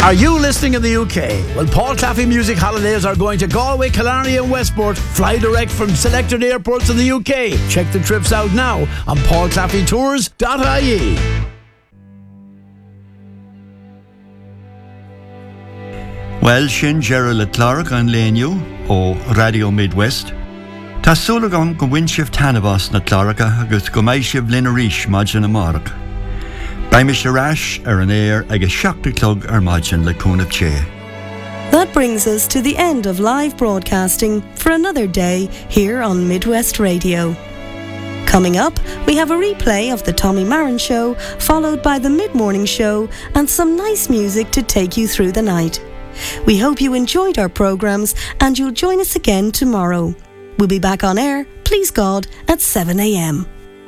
Are you listening in the UK? Well, Paul Claffey Music Holidays are going to Galway, Killarney and Westport. Fly direct from selected airports in the UK. Check the trips out now on paulclaffeytours.ie. Well, sin Gerald le Clark an léniu ó Radio Midwest. Tá súlagan go bhain sibh tanabhas na Clarka agus go mbeidh sibh linn arís maidin na marach. Baim is arás an air agus seachta clog maidin le cúnamh ché. That brings us to the end of live broadcasting for another day here on Midwest Radio. Coming up, we have a replay of the Tommy Marin Show, followed by the Mid-Morning Show and some nice music to take you through the night. We hope you enjoyed our programmes and you'll join us again tomorrow. We'll be back on air, please God, at 7 a.m.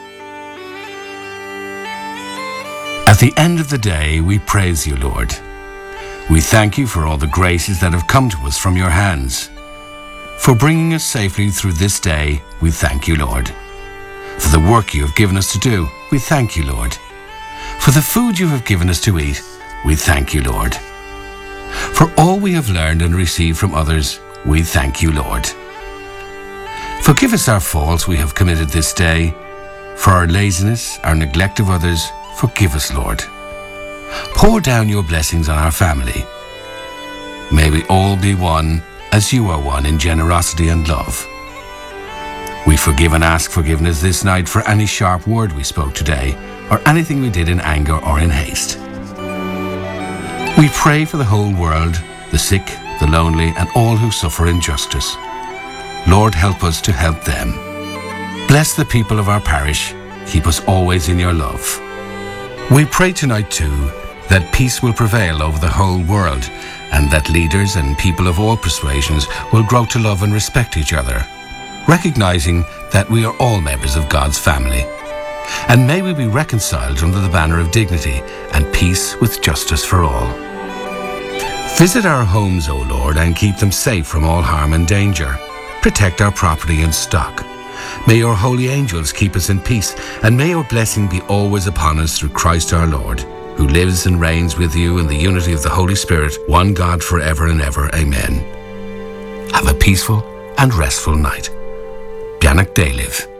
At the end of the day, we praise you, Lord. We thank you for all the graces that have come to us from your hands. For bringing us safely through this day, we thank you, Lord. For the work you have given us to do, we thank you, Lord. For the food you have given us to eat, we thank you, Lord. For all we have learned and received from others, we thank you, Lord. Forgive us our faults we have committed this day. For our laziness, our neglect of others, forgive us, Lord. Pour down your blessings on our family. May we all be one as you are one in generosity and love. We forgive and ask forgiveness this night for any sharp word we spoke today or anything we did in anger or in haste. We pray for the whole world, the sick, the lonely, and all who suffer injustice. Lord, help us to help them. Bless the people of our parish. Keep us always in your love. We pray tonight, too, that peace will prevail over the whole world and that leaders and people of all persuasions will grow to love and respect each other, recognizing that we are all members of God's family. And may we be reconciled under the banner of dignity and peace with justice for all. Visit our homes, O Lord, and keep them safe from all harm and danger. Protect our property and stock. May your holy angels keep us in peace, and may your blessing be always upon us through Christ our Lord, who lives and reigns with you in the unity of the Holy Spirit, one God forever and ever. Amen. Have a peaceful and restful night. Bianach Daliv.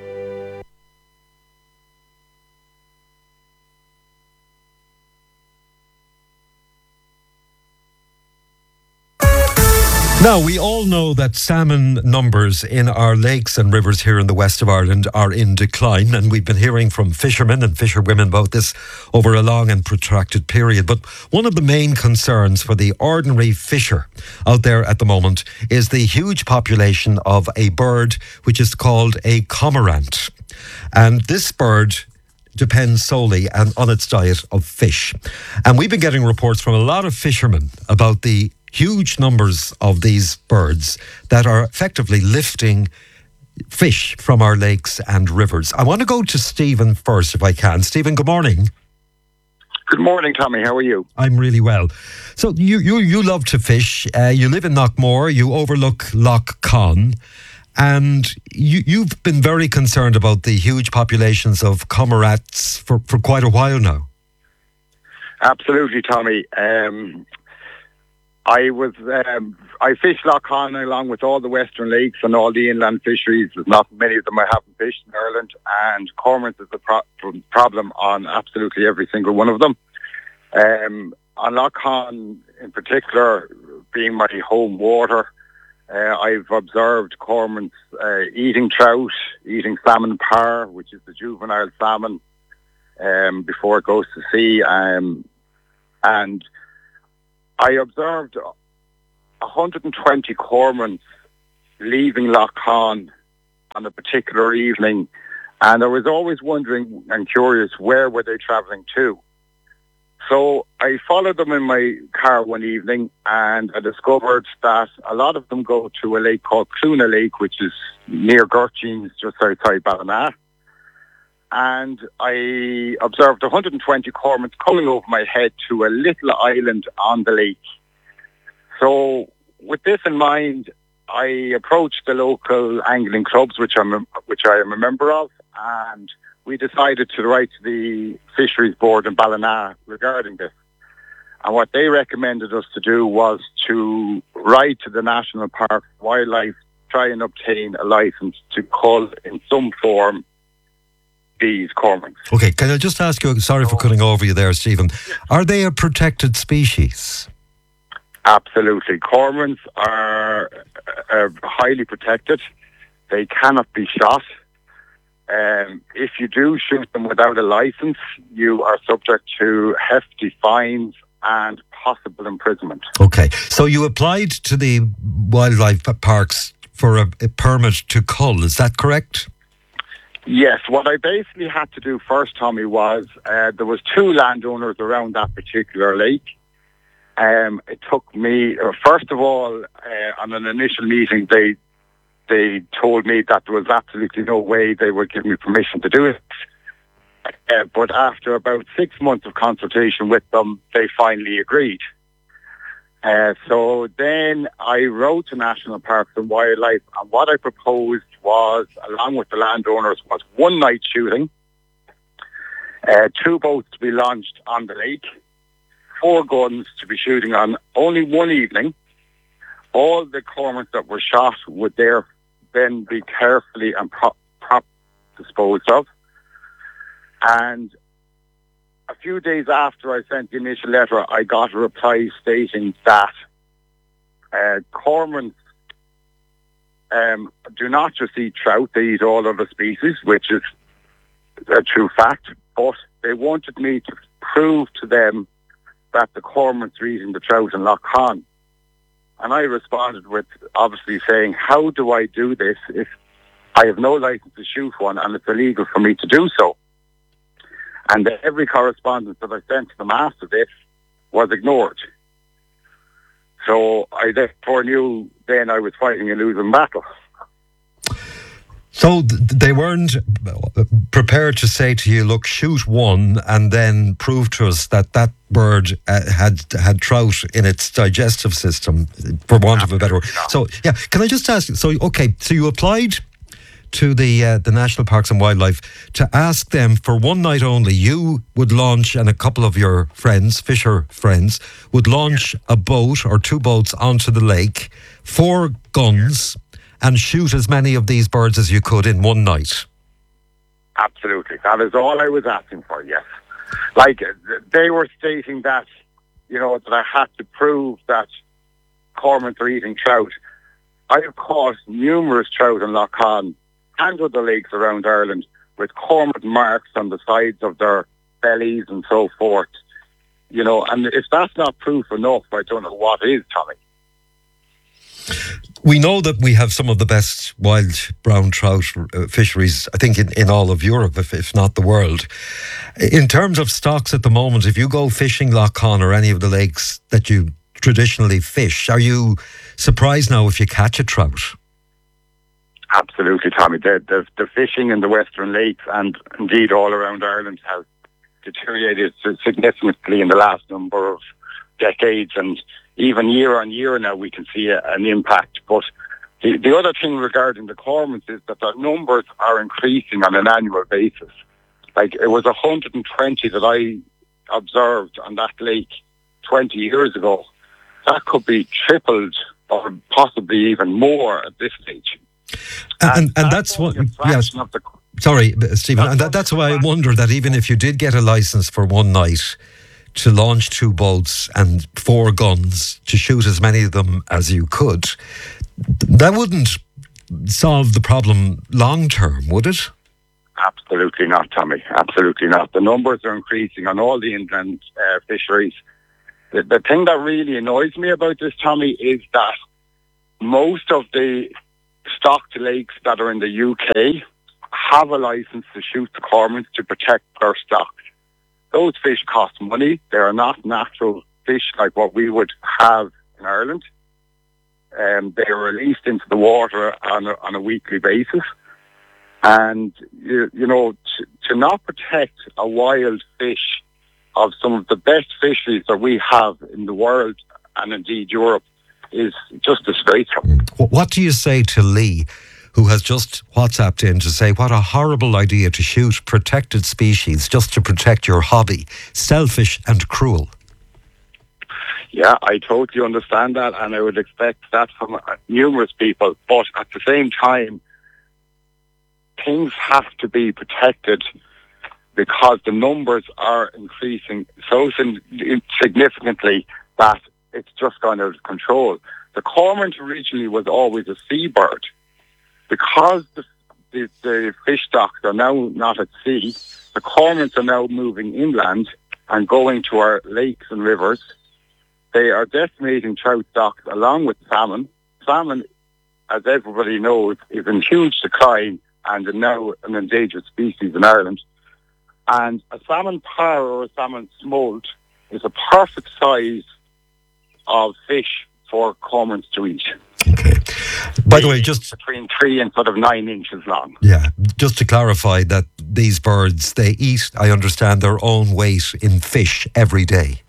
Now, we all know that salmon numbers in our lakes and rivers here in the west of Ireland are in decline, and we've been hearing from fishermen and fisherwomen about this over a long and protracted period. But one of the main concerns for the ordinary fisher out there at the moment is the huge population of a bird which is called a cormorant. And this bird depends solely on its diet of fish. And we've been getting reports from a lot of fishermen about the huge numbers of these birds that are effectively lifting fish from our lakes and rivers. I want to go to Stephen first, if I can. Stephen, good morning. Good morning, Tommy. How are you? I'm really well. So you love to fish. You live in Knockmore. You overlook Lough Conn. And you've been very concerned about the huge populations of cormorants for quite a while now. Absolutely, Tommy. I fish Lough Conn along with all the western lakes and all the inland fisheries. There's not many of them I haven't fished in Ireland, and cormorants is a problem on absolutely every single one of them. On Lough Conn in particular, being my home water, I've observed cormorants eating trout, eating salmon parr, which is the juvenile salmon, before it goes to sea, and I observed 120 cormorants leaving Lough Conn on a particular evening, and I was always wondering and curious, where were they travelling to? So I followed them in my car one evening, and I discovered that a lot of them go to a lake called Cluna Lake, which is near Gurchines, just outside Ballina. And I observed 120 cormorants coming over my head to a little island on the lake. So with this in mind, I approached the local angling clubs, which I am a member of, and we decided to write to the Fisheries Board in Ballina regarding this. And what they recommended us to do was to write to the National Park Wildlife, try and obtain a license to cull in some form these cormorants. Okay, can I just ask you, sorry for cutting over you there, Stephen, are they a protected species? Absolutely. Cormorants are highly protected. They cannot be shot. If you do shoot them without a license, you are subject to hefty fines and possible imprisonment. Okay, so you applied to the wildlife parks for a permit to cull, is that correct? Yes, what I basically had to do first, Tommy, was there was 2 landowners around that particular lake. It took me, first of all, on an initial meeting, they told me that there was absolutely no way they would give me permission to do it. But after about 6 months of consultation with them, they finally agreed. So then I wrote to National Parks and Wildlife, and what I proposed was, along with the landowners, was one night shooting, 2 boats to be launched on the lake, 4 guns to be shooting on only one evening. All the cormorants that were shot would then be carefully and properly disposed of. And a few days after I sent the initial letter, I got a reply stating that cormorants do not just eat trout, they eat all other species, which is a true fact. But they wanted me to prove to them that the cormorants are eating the trout in Lough Conn. And I responded with obviously saying, how do I do this if I have no license to shoot one and it's illegal for me to do so? And every correspondence that I sent to them after this was ignored. So I therefore knew then I was fighting a losing battle. So they weren't prepared to say to you, look, shoot one and then prove to us that that bird had trout in its digestive system, for want of a better word. So, yeah, can I just ask, so you applied to the National Parks and Wildlife to ask them for one night only. You would launch, and a couple of your friends, fisher friends, would launch a boat or 2 boats onto the lake, 4 guns, and shoot as many of these birds as you could in one night. Absolutely. That is all I was asking for, yes. Like, they were stating that, that I had to prove that cormorants are eating trout. I have caught numerous trout in Lough Conn and other lakes around Ireland with cormorant marks on the sides of their bellies and so forth. And if that's not proof enough, I don't know what is, Tommy. We know that we have some of the best wild brown trout fisheries, I think, in all of Europe, if not the world. In terms of stocks at the moment, if you go fishing Lough Conn or any of the lakes that you traditionally fish, are you surprised now if you catch a trout? Absolutely, Tommy. The fishing in the Western Lakes and indeed all around Ireland has deteriorated significantly in the last number of decades, and even year on year now we can see an impact. But the other thing regarding the cormorants is that the numbers are increasing on an annual basis. Like, it was 120 that I observed on that lake 20 years ago. That could be tripled or possibly even more at this stage. And that's what... Yes. Sorry, Stephen. And that's why I wonder that even if you did get a licence for one night to launch 2 boats and 4 guns to shoot as many of them as you could, that wouldn't solve the problem long term, would it? Absolutely not, Tommy. Absolutely not. The numbers are increasing on all the inland fisheries. The thing that really annoys me about this, Tommy, is that most of the stocked lakes that are in the UK have a license to shoot the cormorants to protect their stocks. Those fish cost money. They are not natural fish like what we would have in Ireland. They are released into the water on a weekly basis. And, to not protect a wild fish of some of the best fisheries that we have in the world and indeed Europe is just disgraceful. What do you say to Lee, who has just WhatsApped in to say what a horrible idea to shoot protected species just to protect your hobby, selfish and cruel? Yeah, I totally understand that, and I would expect that from numerous people. But at the same time, things have to be protected because the numbers are increasing so significantly that it's just gone out of control. The cormorant originally was always a seabird. Because the fish stocks are now not at sea, the cormorants are now moving inland and going to our lakes and rivers. They are decimating trout stocks along with salmon. Salmon, as everybody knows, is in huge decline and is now an endangered species in Ireland. And a salmon parr or a salmon smolt is a perfect size of fish for cormorants to eat. Okay. By the way, just between 3 and sort of 9 inches long. Yeah, just to clarify that these birds, they eat, I understand, their own weight in fish every day.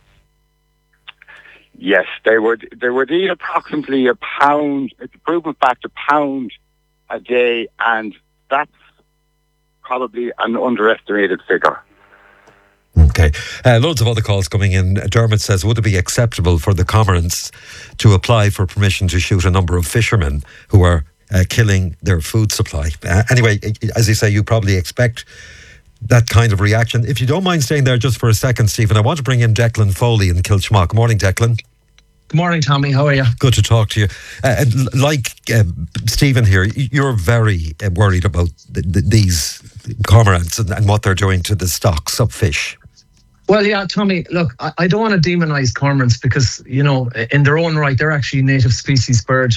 Yes, they would eat approximately a pound. It's a proven fact, a pound a day, and that's probably an underestimated figure. Okay. Loads of other calls coming in. Dermot says, would it be acceptable for the cormorants to apply for permission to shoot a number of fishermen who are killing their food supply? Anyway, as you say, you probably expect that kind of reaction. If you don't mind staying there just for a second, Stephen, I want to bring in Declan Foley in Kilchmock. Good morning, Declan. Good morning, Tommy. How are you? Good to talk to you. Like Stephen here, you're very worried about these cormorants and what they're doing to the stocks of fish. Well, yeah, Tommy, look, I don't want to demonise cormorants because, you know, in their own right, they're actually a native species bird.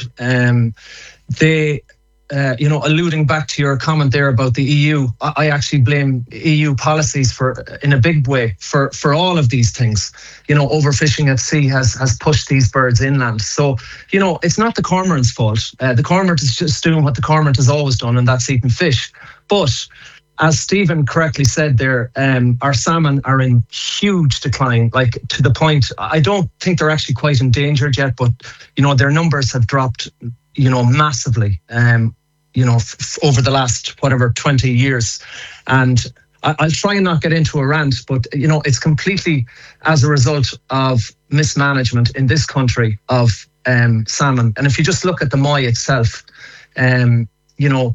They, you know, alluding back to your comment there about the EU, I actually blame EU policies in a big way for all of these things. You know, overfishing at sea has pushed these birds inland. So, you know, it's not the cormorant's fault. The cormorant is just doing what the cormorant has always done, and that's eating fish. But as Stephen correctly said there, our salmon are in huge decline, like to the point, I don't think they're actually quite endangered yet, but, you know, their numbers have dropped, you know, massively, you know, over the last, 20 years. And I'll try and not get into a rant, but, you know, it's completely as a result of mismanagement in this country of salmon. And if you just look at the Moy itself, you know,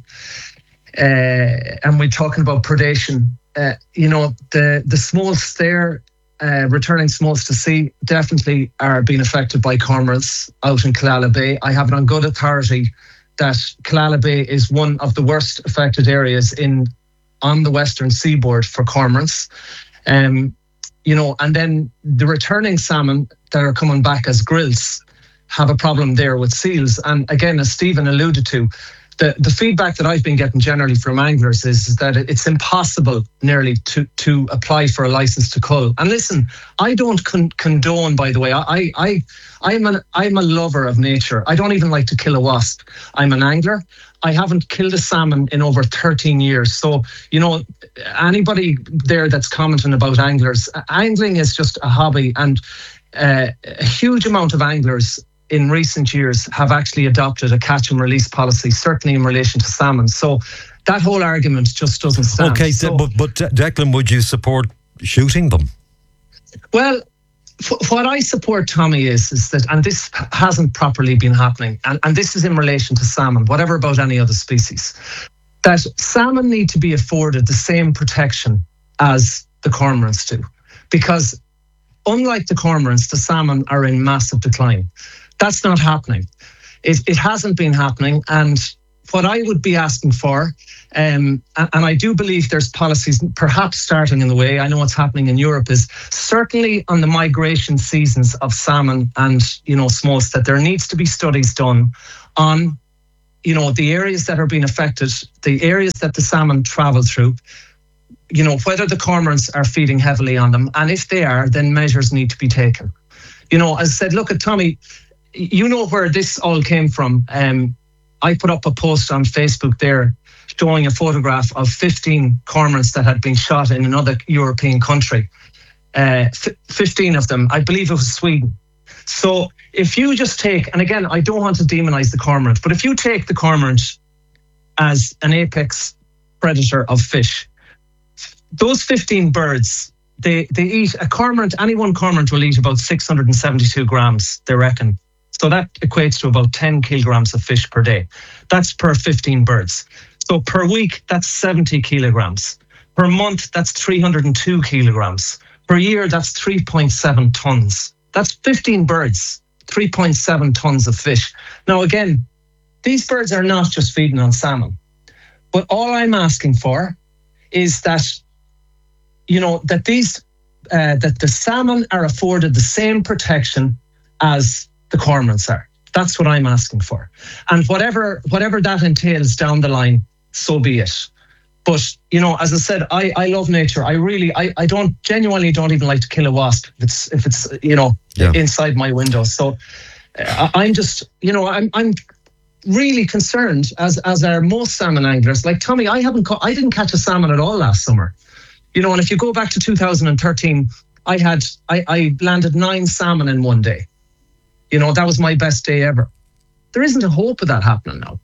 and we're talking about predation, you know, the smolts there, returning smolts to sea definitely are being affected by cormorants out in Killala Bay. I have it on good authority that Killala Bay is one of the worst affected areas on the western seaboard for cormorants. You know, and then the returning salmon that are coming back as grills have a problem there with seals. And again, as Stephen alluded to, the feedback that I've been getting generally from anglers is that it's impossible nearly to apply for a license to cull. And listen, I don't condone, by the way, I'm a lover of nature. I don't even like to kill a wasp. I'm an angler. I haven't killed a salmon in over 13 years. So, you know, anybody there that's commenting about anglers, angling is just a hobby, and a huge amount of anglers in recent years have actually adopted a catch and release policy, certainly in relation to salmon. So that whole argument just doesn't stand. Okay, but Declan, would you support shooting them? Well, what I support, Tommy, is that, and this hasn't properly been happening, and this is in relation to salmon, whatever about any other species, that salmon need to be afforded the same protection as the cormorants do. Because unlike the cormorants, the salmon are in massive decline. That's not happening. It hasn't been happening. And what I would be asking for, and I do believe there's policies perhaps starting in the way, I know what's happening in Europe, is certainly on the migration seasons of salmon and, you know, smolts, that there needs to be studies done on, you know, the areas that are being affected, the areas that the salmon travel through, you know, whether the cormorants are feeding heavily on them. And if they are, then measures need to be taken. You know, as I said, look at Tommy, you know where this all came from. I put up a post on Facebook there showing a photograph of 15 cormorants that had been shot in another European country. 15 of them, I believe it was Sweden. So if you just take, and again, I don't want to demonize the cormorant, but if you take the cormorant as an apex predator of fish, those 15 birds they eat a cormorant. Any one cormorant will eat about 672 grams, they reckon. So that equates to about 10 kilograms of fish per day. That's per 15 birds. So per week, that's 70 kilograms. Per month, that's 302 kilograms. Per year, that's 3.7 tons. That's 15 birds, 3.7 tons of fish. Now, again, these birds are not just feeding on salmon. But all I'm asking for is that, that that the salmon are afforded the same protection as the cormorants are. That's what I'm asking for. And whatever that entails down the line, so be it. But, as I said, I love nature. I genuinely don't even like to kill a wasp if it's inside my window. So I'm just, I'm really concerned, as are most salmon anglers. Like Tommy, I didn't catch a salmon at all last summer. And if you go back to 2013, I landed 9 salmon in one day. That was my best day ever. There isn't a hope of that happening now.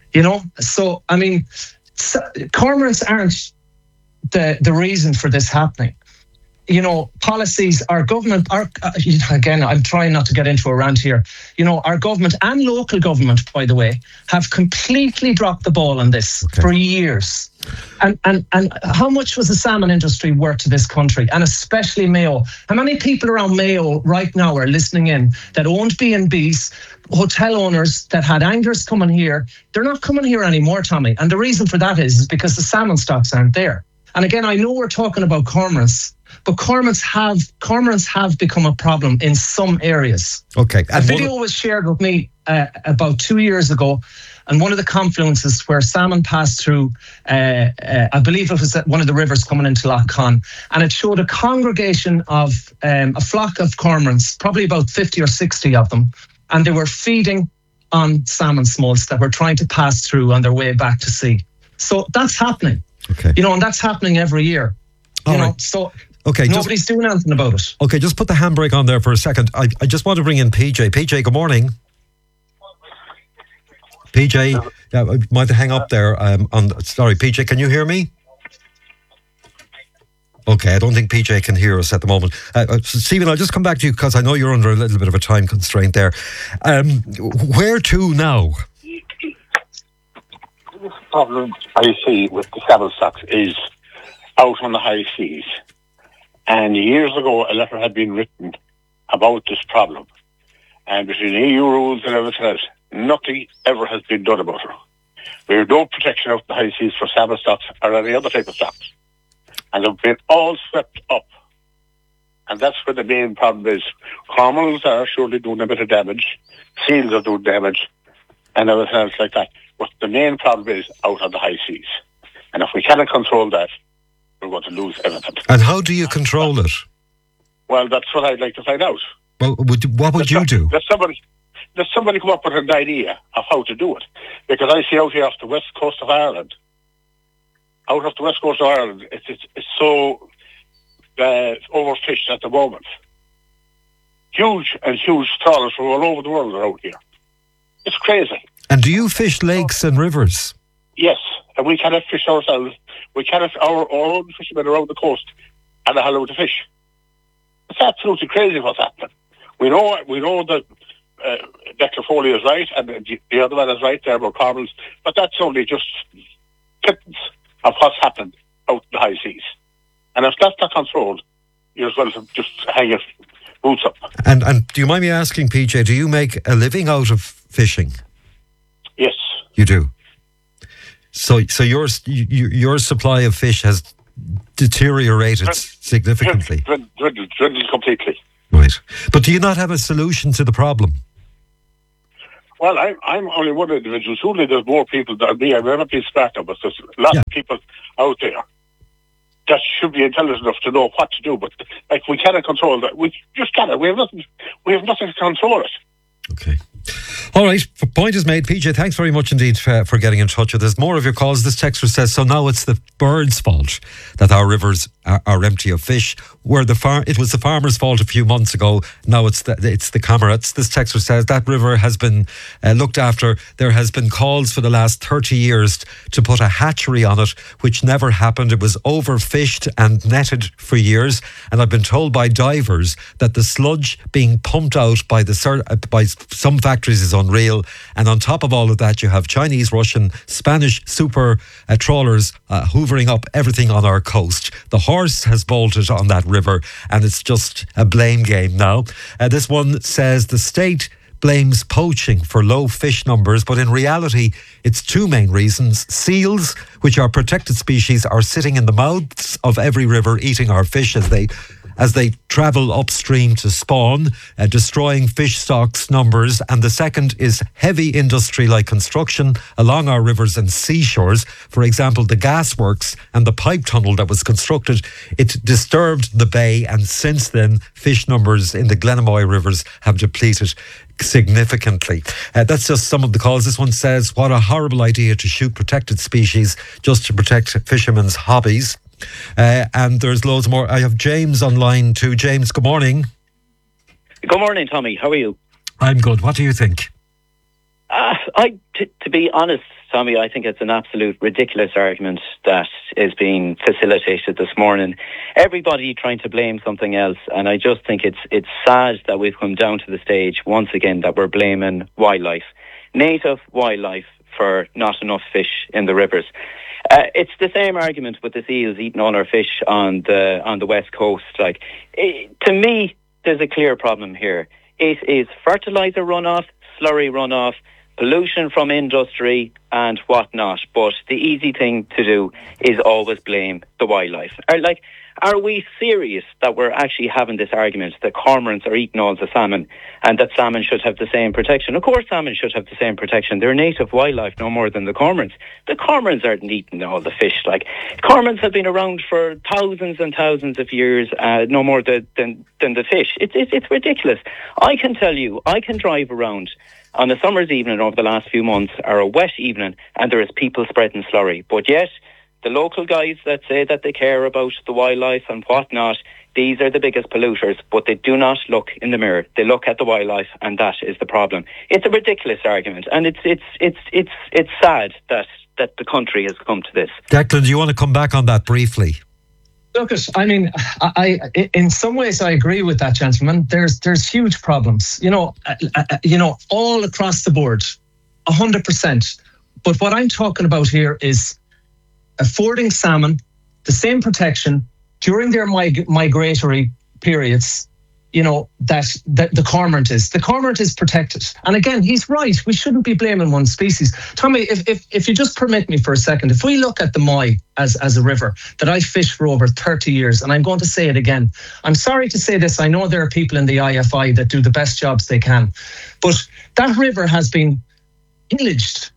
So I mean, cormorants aren't the reason for this happening. Policies, our government, again, I'm trying not to get into a rant here. Our government and local government, by the way, have completely dropped the ball on this for years. And how much was the salmon industry worth to this country, and especially Mayo? How many people around Mayo right now are listening in that owned B&Bs, hotel owners that had anglers coming here? They're not coming here anymore, Tommy. And the reason for that is because the salmon stocks aren't there. And again, I know we're talking about cormorants, but cormorants have become a problem in some areas. Okay. A video was shared with me about 2 years ago, and one of the confluences where salmon passed through, I believe it was at one of the rivers coming into Lough Conn, and it showed a congregation of a flock of cormorants, probably about 50 or 60 of them, and they were feeding on salmon smolts that were trying to pass through on their way back to sea. So that's happening. Okay. And that's happening every year. So nobody's doing anything about it. Okay, just put the handbrake on there for a second. I just want to bring in PJ. PJ, good morning. PJ, I might hang up there. Sorry, PJ, can you hear me? Okay, I don't think PJ can hear us at the moment. Stephen, I'll just come back to you because I know you're under a little bit of a time constraint there. Where to now? The problem I see with the salmon stocks is out on the high seas. And years ago, a letter had been written about this problem. And between EU rules and everything else, nothing ever has been done about it. We have no protection out the high seas for salmon stocks or any other type of stocks. And they've been all swept up. And that's where the main problem is. Cormorants are surely doing a bit of damage. Seals are doing damage. And everything else like that. But the main problem is out on the high seas. And if we cannot control that, we're going to lose everything. And how do you control it? Well, that's what I'd like to find out. Well, what would you do? Let somebody come up with an idea of how to do it. Because I see out here off the west coast of Ireland, it's so overfished at the moment. Huge trawlers from all over the world are out here. It's crazy. And do you fish lakes and rivers? Yes, and we cannot fish ourselves. We cannot, our own fishermen around the coast are allowed to fish. It's absolutely crazy what's happening. We know that Declan Foley is right, and the other one is right there about cormorants, but that's only just pittance of what's happened out in the high seas. And if that's not controlled, you're as well to just hang your boots up. And do you mind me asking, PJ, do you make a living out of fishing? Yes. You do? So your supply of fish has deteriorated significantly? Dwindled completely. Right. But do you not have a solution to the problem? Well, I'm only one individual. Surely there's more people than me. I'm never been smart enough, but there's a lot of people out there that should be intelligent enough to know what to do. But we cannot control that. We just cannot. We have nothing to control it. Okay. All right, point is made. PJ, thanks very much indeed for getting in touch with us. More of your calls. This texter says, so now it's the birds' fault that our rivers are empty of fish. It was the farmers' fault a few months ago. Now it's the Comrades. This texter says that river has been looked after. There has been calls for the last 30 years to put a hatchery on it, which never happened. It was overfished and netted for years. And I've been told by divers that the sludge being pumped out by some factories is unreal. And on top of all of that, you have Chinese, Russian, Spanish super trawlers hoovering up everything on our coast. The horse has bolted on that river, and it's just a blame game now. This one says the state blames poaching for low fish numbers, but in reality, it's two main reasons. Seals, which are protected species, are sitting in the mouths of every river eating our fish as they travel upstream to spawn, destroying fish stocks numbers. And the second is heavy industry like construction along our rivers and seashores. For example, the gasworks and the pipe tunnel that was constructed, it disturbed the bay, and since then, fish numbers in the Glenamoy rivers have depleted significantly. That's just some of the calls. This one says, what a horrible idea to shoot protected species just to protect fishermen's hobbies. And there's loads more. I have James on line too. James, good morning. Good morning, Tommy. How are you? I'm good. What do you think? To be honest, Tommy, I think it's an absolute ridiculous argument that is being facilitated this morning. Everybody trying to blame something else, and I just think it's sad that we've come down to the stage once again that we're blaming wildlife, native wildlife, for not enough fish in the rivers. It's the same argument with the seals eating all our fish on the west coast. To me, there's a clear problem here. It is fertiliser runoff, slurry runoff, pollution from industry and whatnot. But the easy thing to do is always blame the wildlife. Are we serious that we're actually having this argument that cormorants are eating all the salmon and that salmon should have the same protection? Of course salmon should have the same protection. They're native wildlife no more than the cormorants. The cormorants aren't eating all the fish. Cormorants have been around for thousands and thousands of years, no more than the fish. It's ridiculous. I can tell you, I can drive around on a summer's evening over the last few months, or a wet evening, and there is people spreading slurry. But yet, the local guys that say that they care about the wildlife and whatnot, these are the biggest polluters, but they do not look in the mirror. They look at the wildlife, and that is the problem. It's a ridiculous argument, and it's sad that the country has come to this. Declan, do you want to come back on that briefly? Look, I mean, I in some ways I agree with that gentleman. There's huge problems, all across the board, 100%. But what I'm talking about here is affording salmon the same protection during their migratory periods, that the cormorant is. The cormorant is protected. And again, he's right. We shouldn't be blaming one species. Tommy, if you just permit me for a second, if we look at the Moy as a river that I fished for over 30 years, and I'm going to say it again, I'm sorry to say this, I know there are people in the IFI that do the best jobs they can, but that river has been pillaged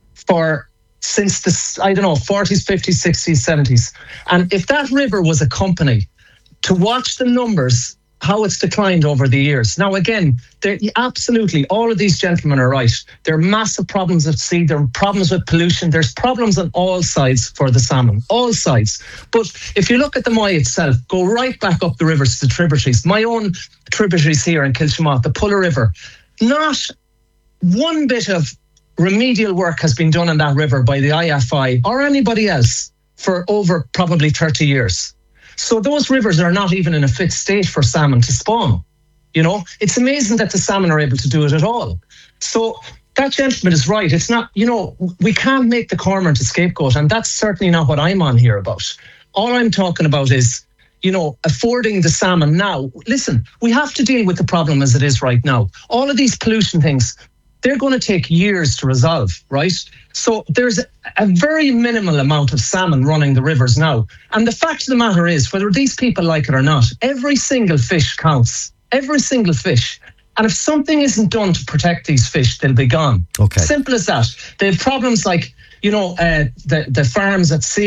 since the 40s, 50s, 60s, 70s. And if that river was a company, to watch the numbers, how it's declined over the years. Now, again, absolutely, all of these gentlemen are right. There are massive problems at sea. There are problems with pollution. There's problems on all sides for the salmon, all sides. But if you look at the Moy itself, go right back up the rivers to the tributaries. My own tributaries here in Kilshamott, the Pulla River, not one bit of remedial work has been done on that river by the IFI or anybody else for over probably 30 years. So those rivers are not even in a fit state for salmon to spawn. It's amazing that the salmon are able to do it at all. So that gentleman is right. It's not, we can't make the cormorant a scapegoat, and that's certainly not what I'm on here about. All I'm talking about is, affording the salmon now. Listen, we have to deal with the problem as it is right now. All of these pollution things, they're going to take years to resolve, right? So there's a very minimal amount of salmon running the rivers now. And the fact of the matter is, whether these people like it or not, every single fish counts. Every single fish. And if something isn't done to protect these fish, they'll be gone. Okay. Simple as that. They have problems like, the farms at sea.